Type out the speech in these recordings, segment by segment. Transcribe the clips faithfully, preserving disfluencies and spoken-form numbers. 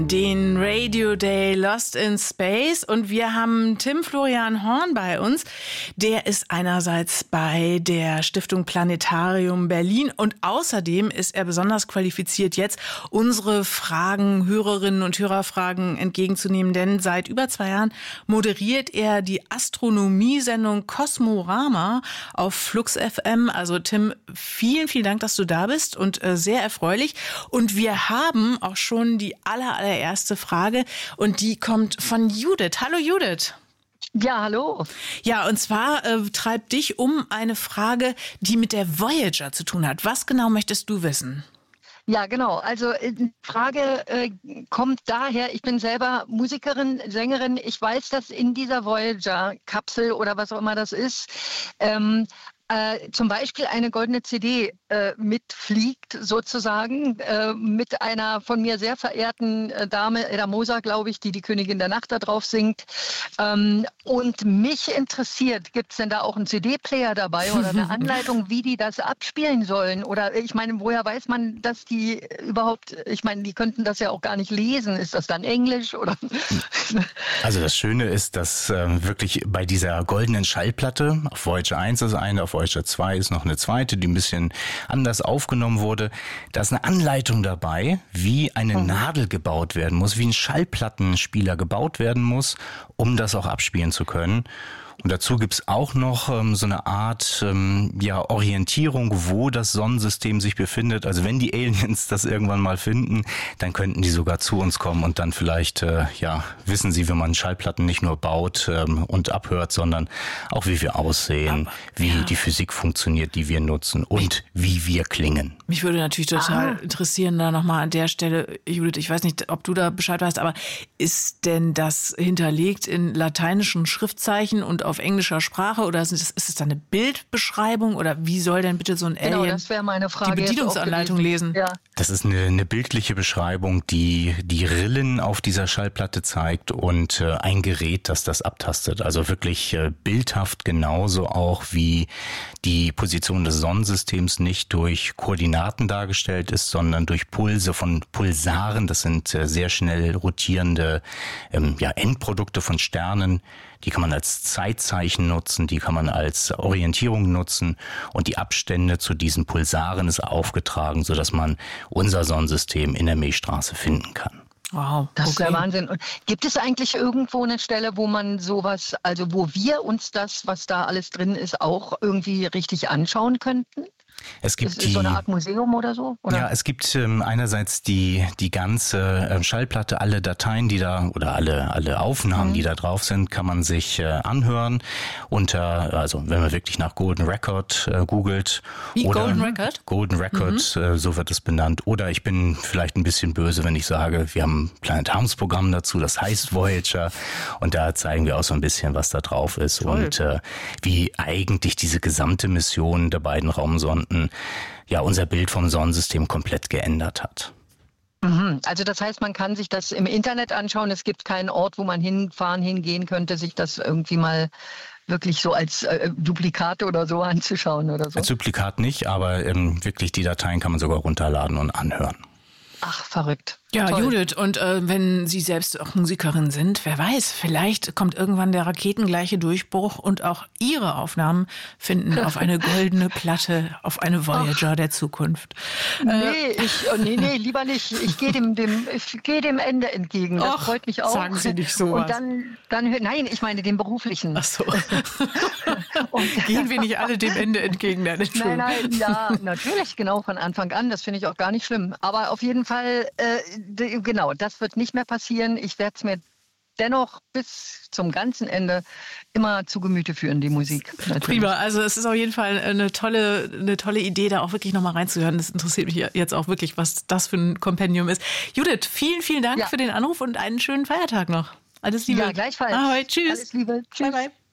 Den Radio Day Lost in Space und wir haben Tim Florian Horn bei uns. Der ist einerseits bei der Stiftung Planetarium Berlin und außerdem ist er besonders qualifiziert, jetzt unsere Fragen, Hörerinnen und Hörerfragen entgegenzunehmen, denn seit über zwei Jahren moderiert er die Astronomiesendung Kosmorama auf Flux F M. Also Tim, vielen, vielen Dank, dass du da bist und äh, sehr erfreulich. Und wir haben auch schon die aller, aller erste Frage und die kommt von Judith. Hallo Judith. Ja, hallo. Ja, und zwar äh, treibt dich um eine Frage, die mit der Voyager zu tun hat. Was genau möchtest du wissen? Ja, genau. Also die Frage äh, kommt daher, ich bin selber Musikerin, Sängerin. Ich weiß, dass in dieser Voyager-Kapsel oder was auch immer das ist, ähm, Äh, zum Beispiel eine goldene C D äh, mitfliegt, sozusagen, äh, mit einer von mir sehr verehrten äh, Dame, Edda Moser, glaube ich, die die Königin der Nacht da drauf singt. Ähm, und mich interessiert, gibt es denn da auch einen C D-Player dabei oder eine Anleitung, wie die das abspielen sollen? Oder ich meine, woher weiß man, dass die überhaupt, ich meine, die könnten das ja auch gar nicht lesen. Ist das dann Englisch? Oder? Also das Schöne ist, dass äh, wirklich bei dieser goldenen Schallplatte, auf Voyager eins ist eine, auf Voyager zwei ist noch eine zweite, die ein bisschen anders aufgenommen wurde. Da ist eine Anleitung dabei, wie eine mhm. Nadel gebaut werden muss, wie ein Schallplattenspieler gebaut werden muss, um das auch abspielen zu können. Und dazu gibt's auch noch ähm, so eine Art ähm, ja, Orientierung, wo das Sonnensystem sich befindet. Also wenn die Aliens das irgendwann mal finden, dann könnten die sogar zu uns kommen und dann vielleicht äh, ja wissen sie, wie man Schallplatten nicht nur baut ähm, und abhört, sondern auch wie wir aussehen, Aber, wie ja. die Physik funktioniert, die wir nutzen und wie wir klingen. Mich würde natürlich total ah. interessieren, da nochmal an der Stelle, Judith, ich weiß nicht, ob du da Bescheid weißt, aber ist denn das hinterlegt in lateinischen Schriftzeichen und auf englischer Sprache oder ist es, ist es da eine Bildbeschreibung oder wie soll denn bitte so ein Alien genau, das wäre meine Frage, die Bedienungsanleitung lesen? Ja. Das ist eine, eine bildliche Beschreibung, die die Rillen auf dieser Schallplatte zeigt und äh, ein Gerät, das das abtastet. Also wirklich äh, bildhaft genauso auch wie die Position des Sonnensystems nicht durch Koordinaten dargestellt ist, sondern durch Pulse von Pulsaren. Das sind äh, sehr schnell rotierende ähm, ja, Endprodukte von Sternen. Die kann man als Zeitzeichen nutzen, die kann man als Orientierung nutzen und die Abstände zu diesen Pulsaren ist aufgetragen, sodass man unser Sonnensystem in der Milchstraße finden kann. Wow, das okay. ist der Wahnsinn. Und gibt es eigentlich irgendwo eine Stelle, wo man sowas, also wo wir uns das, was da alles drin ist, auch irgendwie richtig anschauen könnten? Es gibt ist, ist die, so eine Art Museum oder so? Oder? Ja, es gibt ähm, einerseits die die ganze äh, Schallplatte, alle Dateien, die da oder alle alle Aufnahmen, mhm. die da drauf sind, kann man sich äh, anhören unter, also wenn man wirklich nach Golden Record äh, googelt. Wie oder Golden Record? Golden Record, mhm. äh, so wird es benannt. Oder ich bin vielleicht ein bisschen böse, wenn ich sage, wir haben ein Planetariumsprogramm dazu, das heißt Voyager und da zeigen wir auch so ein bisschen, was da drauf ist. Toll. Und äh, wie eigentlich diese gesamte Mission der beiden Raumsonden ja unser Bild vom Sonnensystem komplett geändert hat. Also das heißt, man kann sich das im Internet anschauen. Es gibt keinen Ort, wo man hinfahren, hingehen könnte, sich das irgendwie mal wirklich so als äh, Duplikate oder so anzuschauen oder so. Als Duplikat nicht, aber ähm, wirklich die Dateien kann man sogar runterladen und anhören. Ach, verrückt. Ja, Toll. Judith, und äh, wenn Sie selbst auch Musikerin sind, wer weiß, vielleicht kommt irgendwann der raketengleiche Durchbruch und auch Ihre Aufnahmen finden auf eine goldene Platte, auf eine Voyager Ach. der Zukunft. Nee, äh, ich, oh, nee, nee, lieber nicht. Ich gehe dem, dem, ich gehe dem Ende entgegen. Das Och, freut mich auch. Sagen Sie nicht so. Und dann, dann, nein, ich meine den beruflichen. Ach so. und, Gehen wir nicht alle dem Ende entgegen? Nein, nein, nein, ja, natürlich, genau, von Anfang an. Das finde ich auch gar nicht schlimm. Aber auf jeden Fall, äh, genau, das wird nicht mehr passieren. Ich werde es mir dennoch bis zum ganzen Ende immer zu Gemüte führen, die Musik. Natürlich. Prima, also es ist auf jeden Fall eine tolle, eine tolle Idee, da auch wirklich nochmal reinzuhören. Das interessiert mich jetzt auch wirklich, was das für ein Kompendium ist. Judith, vielen, vielen Dank ja. für den Anruf und einen schönen Feiertag noch. Alles Liebe. Ja, gleichfalls. Ahoi, tschüss. Alles Liebe. Tschüss. Bye, bye.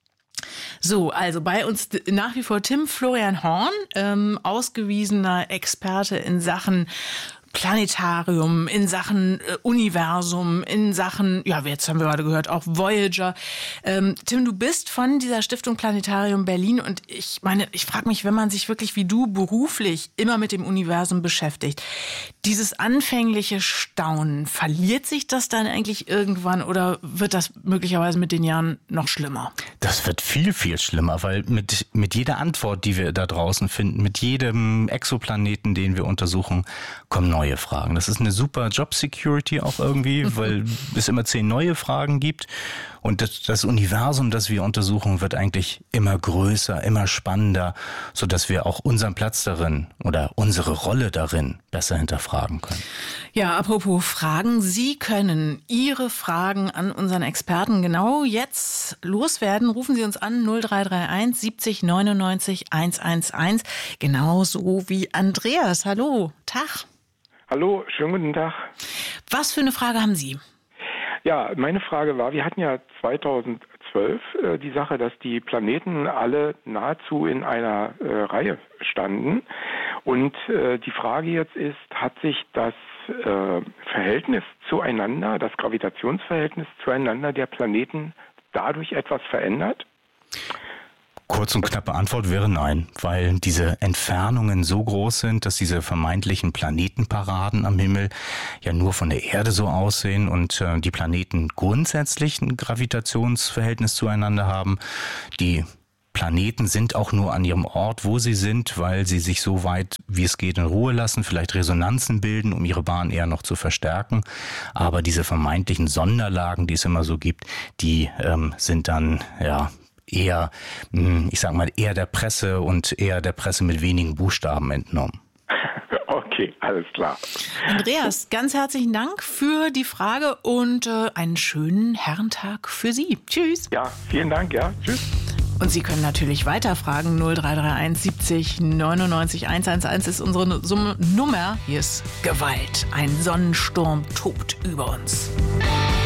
So, also bei uns nach wie vor Tim Florian Horn, ähm, ausgewiesener Experte in Sachen Planetarium, in Sachen äh, Universum, in Sachen, ja, jetzt haben wir gerade gehört, auch Voyager. Ähm, Tim, du bist von dieser Stiftung Planetarium Berlin und ich meine, ich frage mich, wenn man sich wirklich wie du beruflich immer mit dem Universum beschäftigt, dieses anfängliche Staunen, verliert sich das dann eigentlich irgendwann oder wird das möglicherweise mit den Jahren noch schlimmer? Das wird viel, viel schlimmer, weil mit, mit jeder Antwort, die wir da draußen finden, mit jedem Exoplaneten, den wir untersuchen, kommen neue Fragen. Das ist eine super Job-Security auch irgendwie, weil es immer zehn neue Fragen gibt. Und das, das Universum, das wir untersuchen, wird eigentlich immer größer, immer spannender, sodass wir auch unseren Platz darin oder unsere Rolle darin besser hinterfragen können. Ja, apropos Fragen. Sie können Ihre Fragen an unseren Experten genau jetzt loswerden. Rufen Sie uns an null drei drei eins siebzig neunundneunzig hundertelf. Genauso wie Andreas. Hallo, Tag. Hallo, schönen guten Tag. Was für eine Frage haben Sie? Ja, meine Frage war, wir hatten ja zweitausendzwölf äh, die Sache, dass die Planeten alle nahezu in einer äh, Reihe standen. Und äh, die Frage jetzt ist, hat sich das äh, Verhältnis zueinander, das Gravitationsverhältnis zueinander der Planeten dadurch etwas verändert? Kurz und knappe Antwort wäre nein, weil diese Entfernungen so groß sind, dass diese vermeintlichen Planetenparaden am Himmel ja nur von der Erde so aussehen und äh, die Planeten grundsätzlich ein Gravitationsverhältnis zueinander haben. Die Planeten sind auch nur an ihrem Ort, wo sie sind, weil sie sich so weit, wie es geht, in Ruhe lassen, vielleicht Resonanzen bilden, um ihre Bahn eher noch zu verstärken. Aber diese vermeintlichen Sonderlagen, die es immer so gibt, die ähm, sind dann, ja, eher, ich sag mal, eher der Presse und eher der Presse mit wenigen Buchstaben entnommen. Okay, alles klar. Andreas, ganz herzlichen Dank für die Frage und äh, einen schönen Herrentag für Sie. Tschüss. Ja, vielen Dank, ja, tschüss. Und Sie können natürlich weiterfragen. null drei drei eins siebzig neunundneunzig hundertelf ist unsere Nummer. Hier ist Gewalt. Ein Sonnensturm tobt über uns.